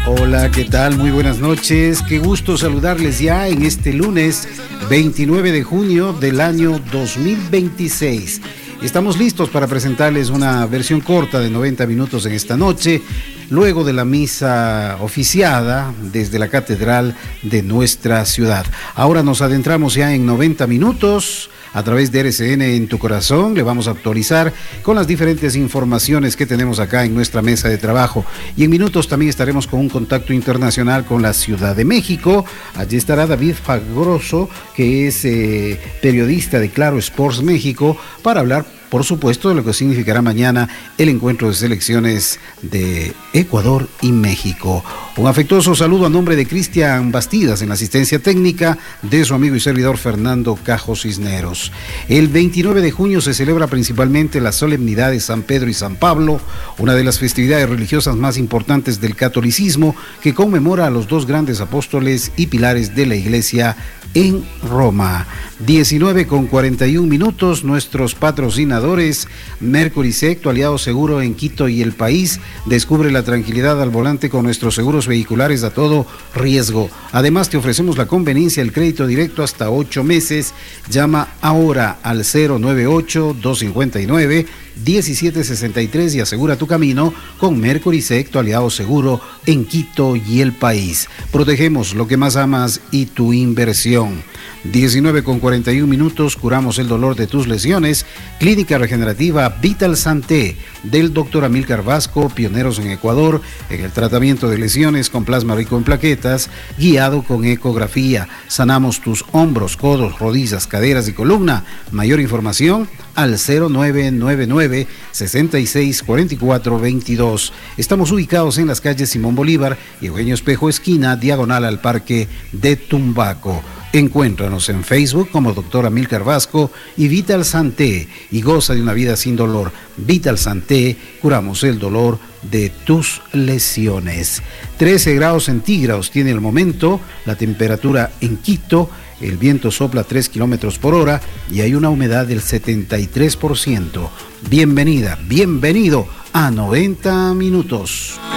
Hola, ¿qué tal? Muy buenas noches. Qué gusto saludarles ya en este lunes 29 de junio del año 2026. Estamos listos para presentarles una versión corta de 90 minutos en esta noche, luego de la misa oficiada desde la catedral de nuestra ciudad. Ahora nos adentramos ya en 90 minutos. A través de RCN en tu corazón le vamos a actualizar con las diferentes informaciones que tenemos acá en nuestra mesa de trabajo. Y en minutos también estaremos con un contacto internacional con la Ciudad de México. Allí estará David Fagroso, que es periodista de Claro Sports México, para hablar, por supuesto, de lo que significará mañana el encuentro de selecciones de Ecuador y México. Un afectuoso saludo a nombre de Cristian Bastidas en la asistencia técnica, de su amigo y servidor Fernando Cajo Cisneros. El 29 de junio se celebra principalmente la solemnidad de San Pedro y San Pablo, una de las festividades religiosas más importantes del catolicismo, que conmemora a los dos grandes apóstoles y pilares de la Iglesia en Roma. 19:41, nuestros patrocinadores Mercury tu aliado seguro en Quito y el país. Descubre la tranquilidad al volante con nuestros seguros vehiculares a todo riesgo. Además te ofrecemos la conveniencia del crédito directo hasta 8 meses. Llama ahora al 098-259-1763 y asegura tu camino con Mercury tu aliado seguro en Quito y el país. Protegemos lo que más amas y tu inversión. 19:41, curamos el dolor de tus lesiones. Clínica Regenerativa Vital Santé del Dr. Amílcar Vasco, pioneros en Ecuador en el tratamiento de lesiones con plasma rico en plaquetas, guiado con ecografía. Sanamos tus hombros, codos, rodillas, caderas y columna. Mayor información al 0999-664422. Estamos ubicados en las calles Simón Bolívar y Eugenio Espejo, esquina diagonal al Parque de Tumbaco. Encuéntranos en Facebook como Dr. Amílcar Vasco y Vital Santé y goza de una vida sin dolor. Vital Santé, curamos el dolor de tus lesiones. 13 grados centígrados tiene el momento, la temperatura en Quito, el viento sopla 3 kilómetros por hora y hay una humedad del 73%. Bienvenida, bienvenido a 90 minutos.